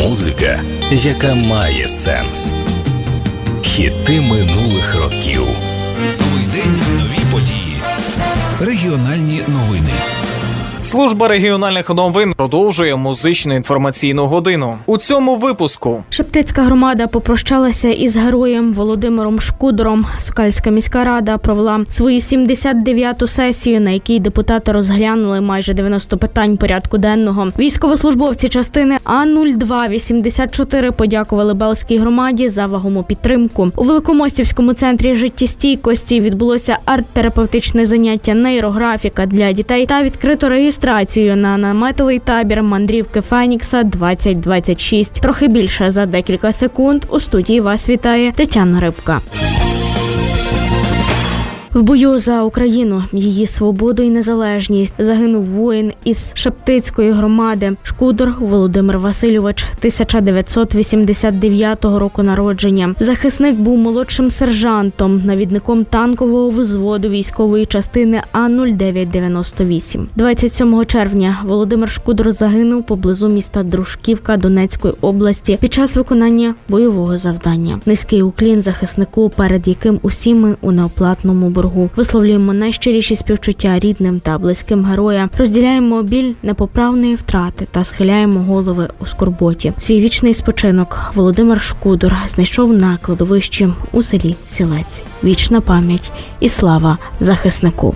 Музика, яка має сенс. Хіти минулих років. Новий день, нові події. Регіональні новини. Служба регіональних новин продовжує музичну інформаційну годину. У цьому випуску. Шептицька громада попрощалася із героєм Володимиром Шкудором. Сокальська міська рада провела свою 79-ту сесію, на якій депутати розглянули майже 90 питань порядку денного. Військовослужбовці частини А-02-84 подякували Белзькій громаді за вагому підтримку. У Великомостівському центрі життєстійкості відбулося арт-терапевтичне заняття нейрографіка для дітей та відкрито реєстрацію на наметовий табір мандрівки Фенікса 2026. Трохи більше за декілька секунд. У студії вас вітає Тетяна Рибка. В бою за Україну, її свободу і незалежність загинув воїн із Шептицької громади Шкудор Володимир Васильович, 1989 року народження. Захисник був молодшим сержантом, навідником танкового взводу військової частини А-0998. 27 червня Володимир Шкудор загинув поблизу міста Дружківка Донецької області під час виконання бойового завдання. Низький уклін захиснику, перед яким усі ми у неоплатному боргу. Висловлюємо найщиріші співчуття рідним та близьким героя, розділяємо біль непоправної втрати та схиляємо голови у скорботі. Свій вічний спочинок Володимир Шкудор знайшов на кладовищі у селі Сілець. Вічна пам'ять і слава захиснику.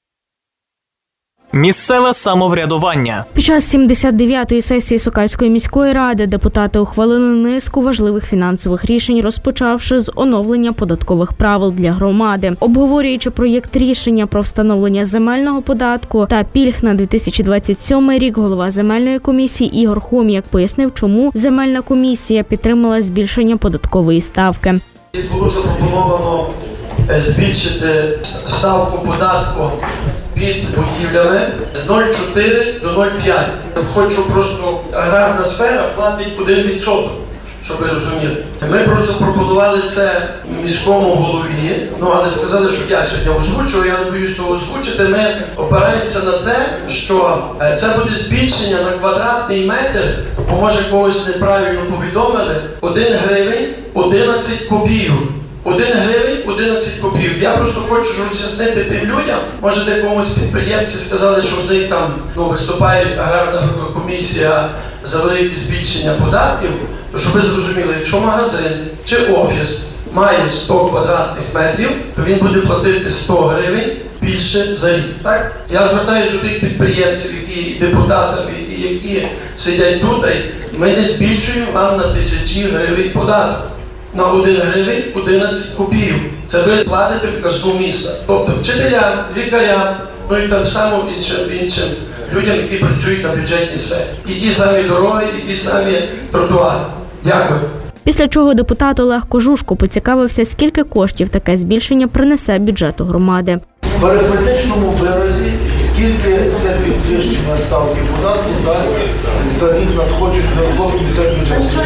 Місцеве самоврядування. Під час 79-ї сесії Сокальської міської ради депутати ухвалили низку важливих фінансових рішень, розпочавши з оновлення податкових правил для громади. Обговорюючи проєкт рішення про встановлення земельного податку та пільг на 2027 рік, голова земельної комісії Ігор Хом'як пояснив, чому земельна комісія підтримала збільшення податкової ставки. Було запропоновано збільшити ставку податку під будівлями з 0,4 до 0,5. Хочу просто, аграрна сфера платить 1%, щоб ви розуміли. Ми просто пропонували це міському голові, але сказали, що я сьогодні озвучу, я не боюсь того озвучити. Ми опираємося на те, що це буде збільшення на квадратний метр, бо може когось неправильно повідомили, 1 гривень 11 копійок. 1 гривень 11 копійок. Я просто хочу роз'яснити тим людям, може якомусь підприємці сказали, що з них там виступає аграрна комісія за велике збільшення податків, то щоб ви зрозуміли, якщо магазин чи офіс має 100 квадратних метрів, то він буде платити 100 гривень більше за рік. Так? Я звертаюся до тих підприємців, які депутатами і які сидять тут, ми не збільшуємо вам на 1000 гривень податок. На 1 гривень 11 копійок. Це ви платите в казну міста. Тобто вчителям, лікарям, і так само іншим людям, які працюють на бюджетній сфері. І ті самі дороги, і ті самі тротуари. Дякую. Після чого депутат Олег Кожушко поцікавився, скільки коштів таке збільшення принесе бюджету громади. В арифметичному виразі, скільки це підвищення ставки податку дасть за рік надходжень за 50 бюджетів.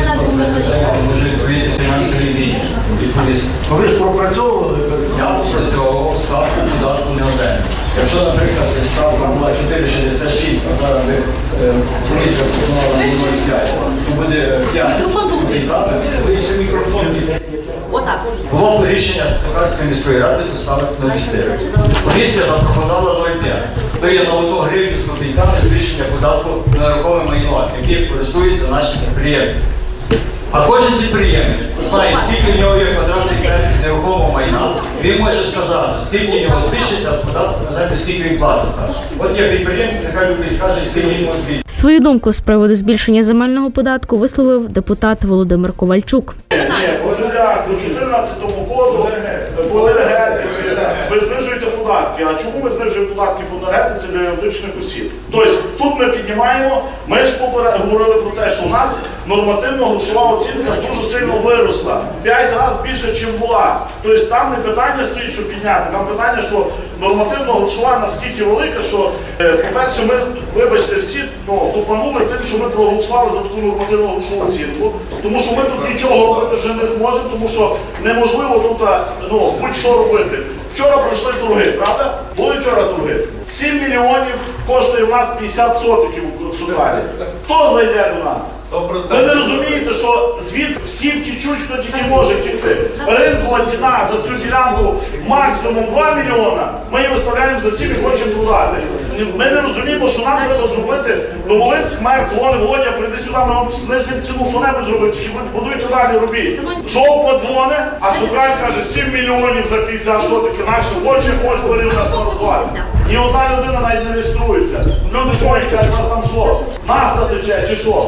Ви ж пропрацьовували? Я опрацьовував ставку податку на землю. Якщо, наприклад, ставка була 4,66, а зараз комісія пропонувала на 0,5, то буде 5. Вище мікрофон. Було рішення Сокальської міської ради поставити на 4. Комісія запропонувала 0,5. То є на 1 гривню з копійками збільшення податку на нерухоме майно, яким користуються наші підприємці. А кожен підприємець знає, скільки в нього є квадратних метрів нерухомого майна, він може сказати, скільки в нього збільшиться податок на землю, скільки він платить. От є підприємець, нехай любить скаже, скільки йому збільшиться. Свою думку з приводу збільшення земельного податку висловив депутат Володимир Ковальчук. До 14-му году по енергетиці ви знижуєте податки. А чому ми знижуємо податки по енергетиці для юридичних осіб? Тобто тут ми піднімаємо, ми ж говорили про те, що у нас нормативно-грошова оцінка дуже сильно виросла. 5 разів більше, ніж була. Тобто там не питання стоїть, що підняти, там питання, що нормативно-грошова наскільки велика, що, по-перше, ми, вибачте, всі тупанули тим, що ми проголосували за таку нормативно-грошову оцінку, тому що ми тут нічого робити вже не зможемо, тому що неможливо тут будь-що робити. Вчора пройшли торги, правда? Були вчора торги. 7 мільйонів коштує в нас 50 сотиків у Сокалі. Хто зайде до нас? Ви не розумієте, що звідси всі втічуть, хто тільки може втікти. Ринкова ціна за цю ділянку максимум 2 мільйона, ми її виставляємо за 7 і хочемо продати. Ми не розуміємо, що нам треба зробити до Волинськ, мер дзвонить, Володя, прийди сюди, ми вам знижуємо ціну, що-небудь зробити, тільки будуйте далі, робіть. Жовтва дзвонить, а Сокаль каже 7 мільйонів за 50 соток, інакше хоче, бери у нас на склад. І одна людина навіть не реєструється. Люди ходять, кажуть, у нас там що? Нафта тече чи що?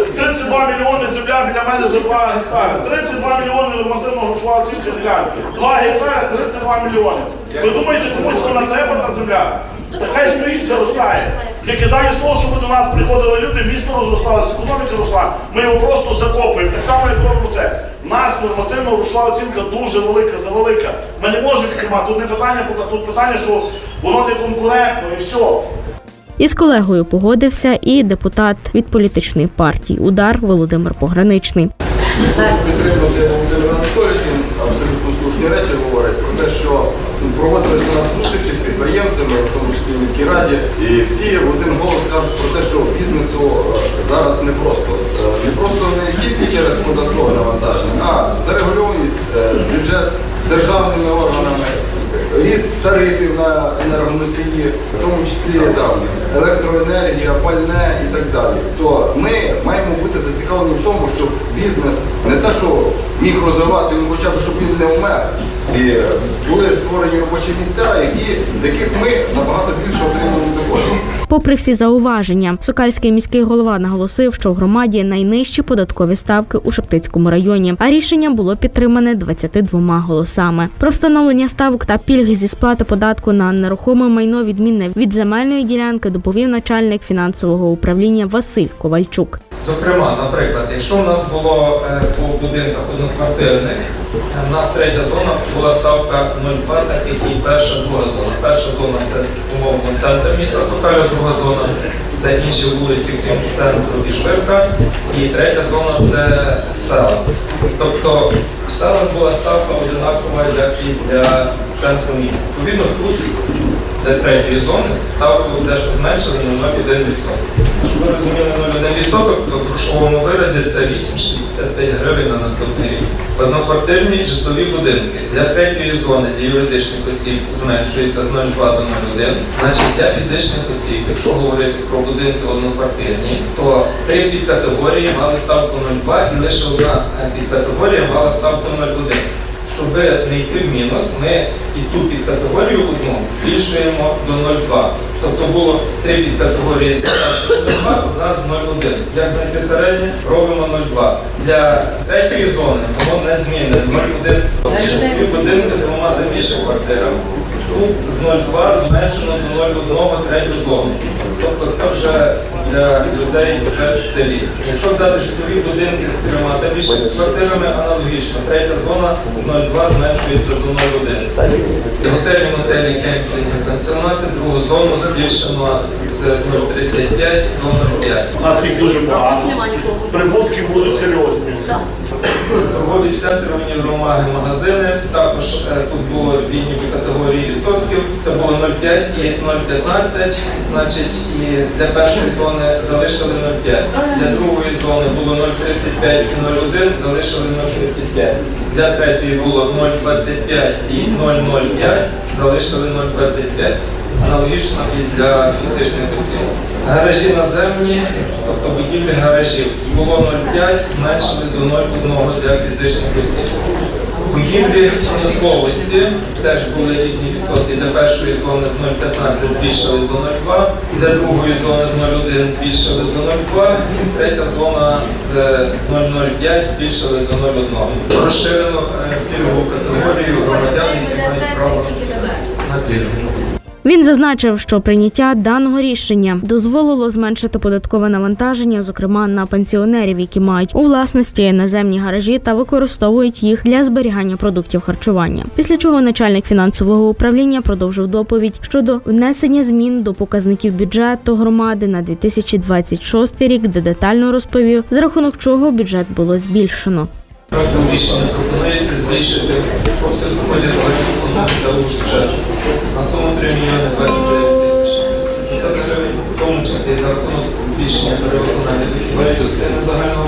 32 мільйони земля біля мене за 2 гектари. 32 мільйони нормативного грошова оцінка ділянки. 2 гектари, 32 мільйони. Ви думаєте, комусь вона треба та земля? Та хай стоїть, заростає. Тільки замість того, щоб до нас приходили люди, місто розросталося, економіка росла, ми його просто закопуємо. Так само, як робимо це. У нас нормативна грошова оцінка дуже велика, завелика. Ми не можемо підтримати. Тут не питання, тут питання, що воно не конкурентно і все. Із колегою погодився і депутат від політичної партії «Удар» Володимир Пограничний. Підтримати Володимира Анатолійовича, він абсолютно слушні речі говорить про те, що проводились у нас зустрічі з підприємцями, в тому числі в міській раді, і всі в один голос кажуть про те, що бізнесу зараз непросто. Непросто не тільки через податкове навантаження, а зарегульованість бюджет державними органами, ріст тарифів на енергоносії, в тому числі електроенергія, пальне і так далі. То ми маємо бути зацікавлені в тому, щоб бізнес не те, що міг розвиватися, він хоча б, щоб він не вмер. І були створені робочі місця, з яких ми набагато більше отримуємо доходів. Попри всі зауваження, Сокальський міський голова наголосив, що в громаді найнижчі податкові ставки у Шептицькому районі, а рішення було підтримане 22 голосами. Про встановлення ставок та пільги зі сплати податку на нерухоме майно відмінне від земельної ділянки доповів начальник фінансового управління Василь Ковальчук. Зокрема, наприклад, якщо в нас було по будинках одноквартирних, у нас третя зона була ставка 0,2, так як і перша, друга зона. Перша зона – це умовно центр міста Сокаля, друга зона – це інші вулиці, крім центру і Жвирка, і третя зона – це села. Тобто в селах була ставка одинакова, як і для центру міста. Відповідно, тут для третьої зони ставку дещо зменшили на 0,1%. Щоб ви розуміли 0,1%, то в грошовому виразі це 8,65 гривень на наступний рік. Одноквартирні житлові будинки для третьої зони для юридичних осіб зменшується з 0,2 до 0,1. Значить, для фізичних осіб, якщо говорити про будинки одноквартирні, то 3 підкатегорії мали ставку 0,2 і лише одна підкатегорія мала ставку 0,1. Щоб не йти в мінус, ми і ту підкатегорію одну збільшуємо до 0,2. Тобто було 3 підкатегорії з 0,2, одна з 0,1. Як знайти середнє? Робимо 0,2. Для третьої зони воно не змінне. 0,1 будинки з 2 та більше квартирами. Тут з 0,2 зменшено до 0,1 третю зону. Тобто це вже для людей в селі. Якщо взяти житлові будинки з 3 та більше квартирами, аналогічно. Третя зона з 0,2 зменшується до 0,1. Готелі, мотелі, кемпінги, пансіонати, другу зону збільшено з 0,35 до 0,5. У нас їх дуже багато. Прибутки будуть серйозні. Торгові центри, універмаги, магазини. Також тут було вільні категорії відсотків. Це було 0,5 і 0,15. Значить, і для першої зони залишили 0,5. Для другої зони було 0,35 і 0,1, залишили 0,35. Для третьої було 0,25 і 0,05, залишили 0,25. Аналогічно і для фізичних осіб. Гаражі наземні, тобто будівлі гаражів, було 0,5, зменшили до 0,1 для фізичних осіб. Будівлі промисловості теж були різні відсотки. Для першої зони з 0,15 збільшили до 0,2, для другої зони з 0,1 збільшили до 0,2, і третя зона з 0,05 збільшили до 0,1. Розширено пільгову категорію громадян, які мають право на пільгу. Він зазначив, що прийняття даного рішення дозволило зменшити податкове навантаження, зокрема на пенсіонерів, які мають у власності наземні гаражі та використовують їх для зберігання продуктів харчування. Після чого начальник фінансового управління продовжив доповідь щодо внесення змін до показників бюджету громади на 2026 рік, де детально розповів, за рахунок чого бюджет було збільшено. Рішення пропонується збільшити обсяг виділення бюджету на суму 3 мільйони 29 тисяч 60 гривень, в тому числі за рахунок збільшення перевиконання дохідної частини загального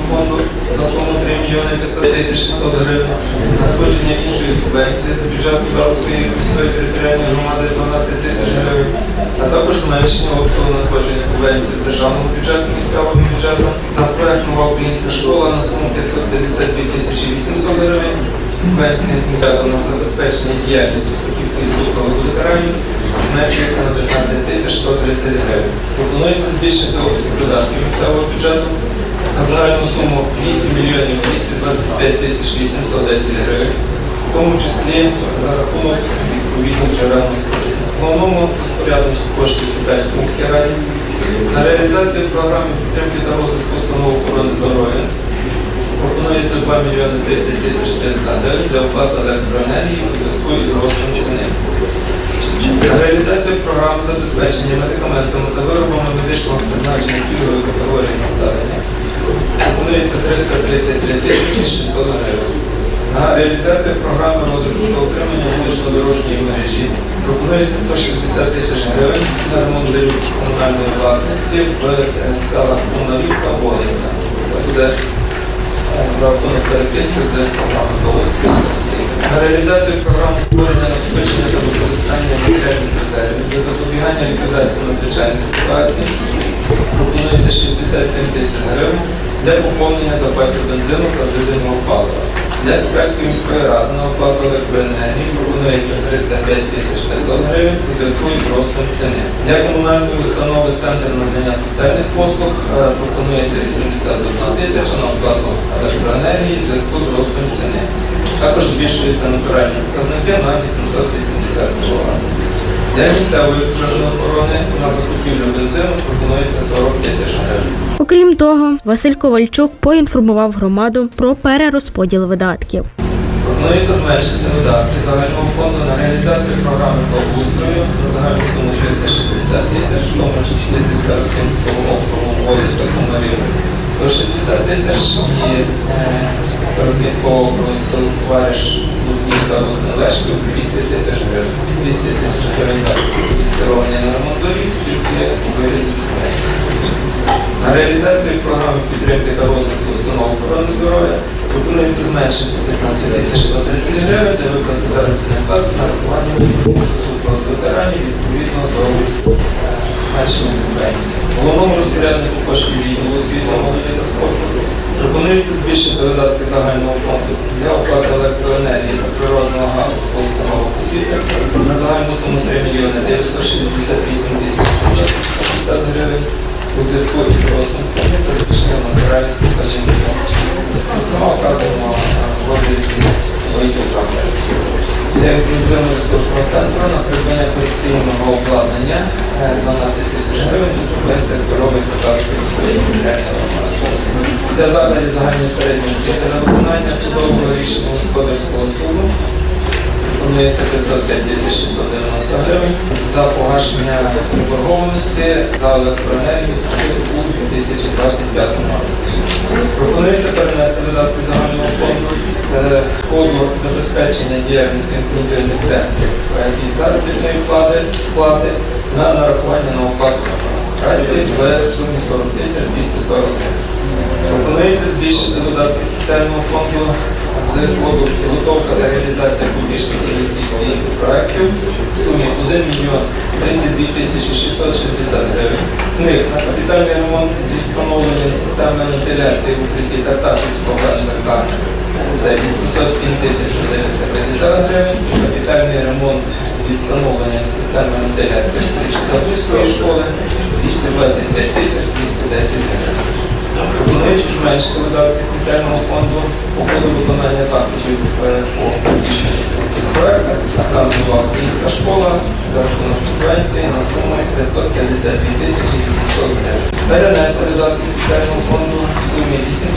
600 гривень. Надходження іншої субвенції за бюджет Кударської міської територіальної громади 12 тисяч гривень, а також зменшення обсягу надходження субвенції з державного бюджету місцевим бюджетом на проект «Нова українська школа» на суму 552 тисячі 800 гривень, субвенція з бюджету на забезпечення діяльності фахівців з супроводу ветеранів зменшується на 15 тисяч 130 гривень. Пропонується збільшити обсяг видатків місцевого бюджету на загальну суму 8 мільйонів 225 тисяч 810 гривень, в тому числі за рахунок відповідних джерел. Головному розпоряднику коштів Сокальської міської ради на реалізацію програми підтримки та розвитку установ охорони здоров'я пропонується 2 мільйони 30 тисяч 300 гривень для оплати електроенергії у зв'язку із ростом ціни. На реалізацію програми забезпечення медикаментами та виробами медичного призначення пільгової категорії населення пропонується 333 тисячі 600 гривень. На реалізацію програми розвитку та утримання вулично-дорожньої мережі пропонується 160 тисяч гривень на ремонт доріг комунальної власності в селах Комунарівка, Волинська. Це буде за рахунок перекидки з програми «Колос-Піскорський». На реалізацію програми створення, накопичення та використання матеріальних резервів для запобігання ліквідації надзвичайних ситуацій пропонується 67 тисяч гривень для поповнення запасів бензину та дизельного палива. Для Сокальської міської ради на оплату електроенергії пропонується 305 тисяч 500 гривень у зв'язку із ростом ціни. Для комунальної установи Центр надання соціальних послуг пропонується 81 тисяча на оплату електроенергії у зв'язку з ростом ціни. Також збільшуються натуральні показники на 880 кг. Для місцевої пожежної охорони на закупівлю бензину пропонується 40 тисяч гривень. Окрім того, Василь Ковальчук поінформував громаду про перерозподіл видатків. Пропонується зменшити видатки загального фонду на реалізацію програми благоустрою на загальну суму 360 тисяч, в тому числі зі Старостинського округу, Волинська, Комунарівка 160 тисяч і Старостинського округу Товариш Лутнів та Роснелешків 200 тисяч гривень. 200 тисяч гривень скеровані на ремонт доріг, тільки у вигляді субвенції. На реалізацію програми підтримки та розвитку установ охорони здоров'я пропонується зменшити 15 тисяч 130 гривень для виплати заробітної плати на рахування супроводу ветеранів відповідно до зменшення субвенції. Головному розпоряднику коштів відділу освіти, молоді та спорту пропонується збільшити видатки загального фонду для оплати електроенергії та природного газу по установах освіти на загальну суму 3 мільйони 968 тисяч 750 гривень у зв'язку із ростом ціни та збільшенням матеріальних показників. Вказуємо розвитку видів транспорту. Для інклюзивного ресурсного центру на придбання корекційного обладнання 12 тисяч гривень за субвенція з корової Кударської міської територіальної громади. Для закладів загальної середньої освіти на виконання судового рішення господарського суду пропонується 505 тисяч 690 гривень за погашення боргованості за електроенергію у 2025 році. Пропонується перенести видатки загального фонду з коду забезпечення діяльності інклюзивних центрів і заробітної плати на нарахування на оплату праці в сумі 40 тисяч 240 гривень. Пропонується збільшити додатки спеціального фонду з коду підготовка та реалізація публічних інвестиційних проєктів в сумі 1 мільйон 32 тисячі 660 гривень. З них на капітальний ремонт зі встановленням системи вентиляції в укритті Тартаківського ГЗК це 807 тисяч 450 гривень, капітальний ремонт зі встановленням системи вентиляції в Стрічно-Забузької школи 225 тисяч 210 гривень. Пропонуючи зменшити видатки спеціального фонду по ходу виконання заходів по публічних проєктах, а саме «Нова українська школа» за рахунок субвенції на суму 552 тисячі 800 гривень. Перенести видатки спеціального фонду в сумі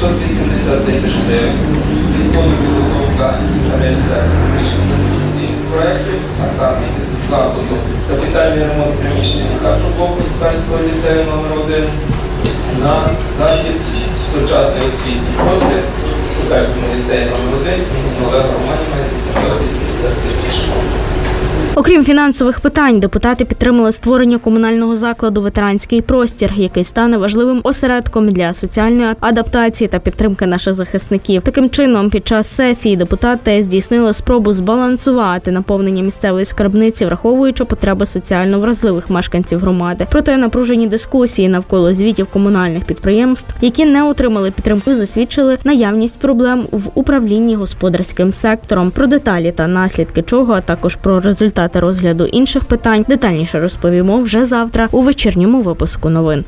880 тисяч гривень із коду підготовка та реалізація публічних інвестиційних проєктів, а саме з заходу капітальний ремонт приміщення харчоблоку Сокальського ліцею номер 1 на захід сучасний освітній простір в Сокальському ліцеї номер 1 нове громаді 780 тисяч. Окрім фінансових питань, депутати підтримали створення комунального закладу «Ветеранський простір», який стане важливим осередком для соціальної адаптації та підтримки наших захисників. Таким чином, під час сесії депутати здійснили спробу збалансувати наповнення місцевої скарбниці, враховуючи потреби соціально вразливих мешканців громади. Проте напружені дискусії навколо звітів комунальних підприємств, які не отримали підтримки, засвідчили наявність проблем в управлінні господарським сектором. Про деталі та наслідки чого, а також про результати розгляду інших питань детальніше розповімо вже завтра у вечірньому випуску новин.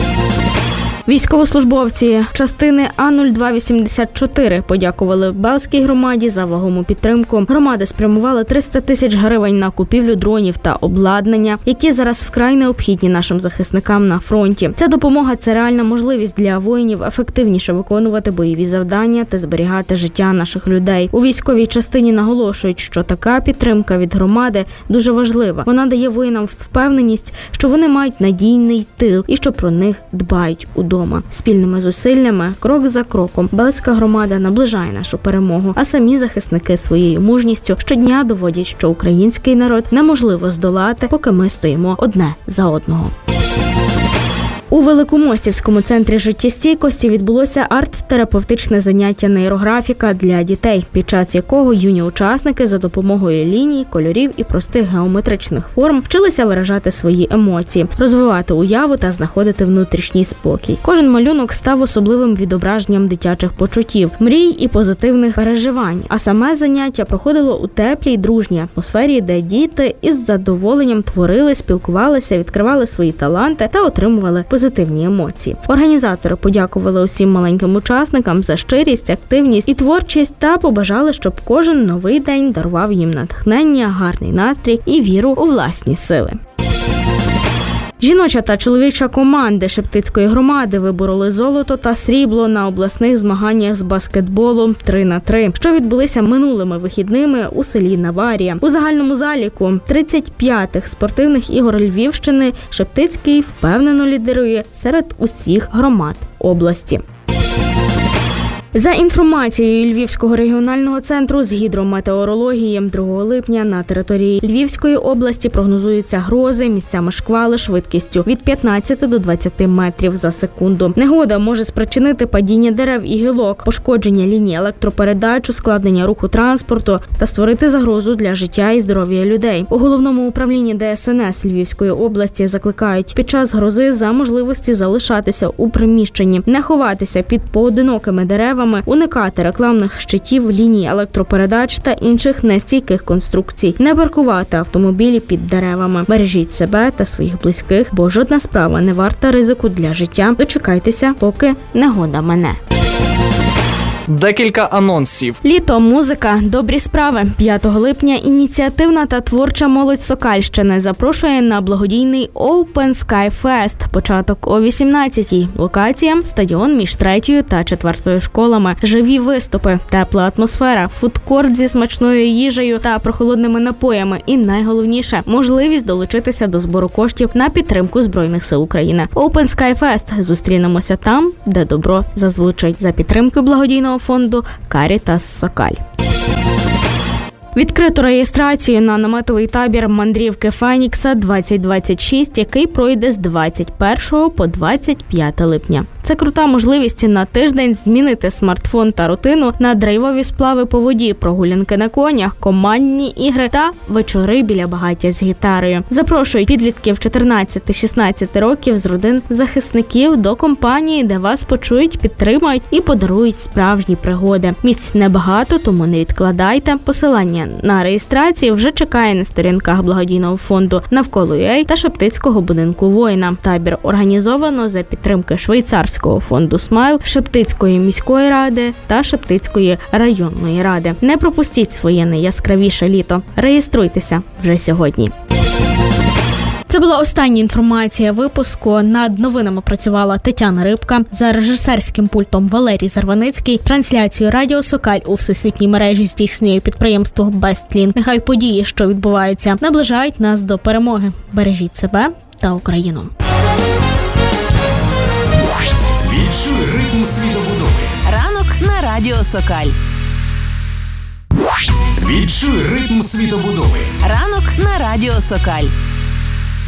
Військовослужбовці частини А-0284 подякували Белзькій громаді за вагому підтримку. Громада спрямувала 300 тисяч гривень на купівлю дронів та обладнання, які зараз вкрай необхідні нашим захисникам на фронті. Ця допомога – це реальна можливість для воїнів ефективніше виконувати бойові завдання та зберігати життя наших людей. У військовій частині наголошують, що така підтримка від громади дуже важлива. Вона дає воїнам впевненість, що вони мають надійний тил і що про них дбають удома. Спільними зусиллями, крок за кроком, Белзька громада наближає нашу перемогу, а самі захисники своєю мужністю щодня доводять, що український народ неможливо здолати, поки ми стоїмо одне за одного. У Великомостівському центрі життєстійкості відбулося арт-терапевтичне заняття нейрографіка для дітей, під час якого юні учасники за допомогою ліній, кольорів і простих геометричних форм вчилися виражати свої емоції, розвивати уяву та знаходити внутрішній спокій. Кожен малюнок став особливим відображенням дитячих почуттів, мрій і позитивних переживань. А саме заняття проходило у теплій, дружній атмосфері, де діти із задоволенням творили, спілкувалися, відкривали свої таланти та отримували позитивні емоції. Організатори подякували усім маленьким учасникам за щирість, активність і творчість та побажали, щоб кожен новий день дарував їм натхнення, гарний настрій і віру у власні сили. Жіноча та чоловіча команди Шептицької громади вибороли золото та срібло на обласних змаганнях з баскетболу 3х3, що відбулися минулими вихідними у селі Наварія. У загальному заліку 35-х спортивних ігор Львівщини Шептицький впевнено лідирує серед усіх громад області. За інформацією Львівського регіонального центру з гідрометеорології, 2 липня на території Львівської області прогнозуються грози, місцями шквали швидкістю від 15 до 20 метрів за секунду. Негода може спричинити падіння дерев і гілок, пошкодження ліній електропередач, ускладнення руху транспорту та створити загрозу для життя і здоров'я людей. У головному управлінні ДСНС Львівської області закликають під час грози за можливості залишатися у приміщенні, не ховатися під поодинокими деревами, уникати рекламних щитів, ліній електропередач та інших нестійких конструкцій, не паркувати автомобілі під деревами. Бережіть себе та своїх близьких, бо жодна справа не варта ризику для життя. Дочекайтеся, поки негода мине. Декілька анонсів. Літо, музика, добрі справи. 5 липня ініціативна та творча молодь Сокальщини запрошує на благодійний Open Sky Fest. Початок о 18-й. Локація – стадіон між 3-ю та 4-ю школами. Живі виступи, тепла атмосфера, фудкорт зі смачною їжею та прохолодними напоями. І найголовніше – можливість долучитися до збору коштів на підтримку Збройних сил України. Open Sky Fest. Зустрінемося там, де добро зазвучить. За підтримкою благодійного фонду «Карітас Сокаль». Відкрито реєстрацію на наметовий табір мандрівки Фенікса 2026, який пройде з 21 по 25 липня. Це крута можливість на тиждень змінити смартфон та рутину на драйвові сплави по воді, прогулянки на конях, командні ігри та вечори біля багаття з гітарою. Запрошують підлітків 14-16 років з родин захисників до компанії, де вас почують, підтримають і подарують справжні пригоди. Місць небагато, тому не відкладайте. Посилання на реєстрацію вже чекає на сторінках благодійного фонду «Навколо.UA» та Шептицького будинку воїна. Табір організовано за підтримки швейцарського фонду «Смайл», Шептицької міської ради та Шептицької районної ради. Не пропустіть своє найяскравіше літо. Реєструйтеся вже сьогодні. Це була остання інформація випуску. Над новинами працювала Тетяна Рибка, за режисерським пультом Валерій Зарваницький. Трансляцію Радіо Сокаль у всесвітній мережі здійснює підприємство Бестлін. Нехай події, що відбуваються, наближають нас до перемоги. Бережіть себе та Україну. Відчуй ритм світобудови. Ранок на Радіо Сокаль. Відчуй ритм світобудови. Ранок на Радіо Сокаль.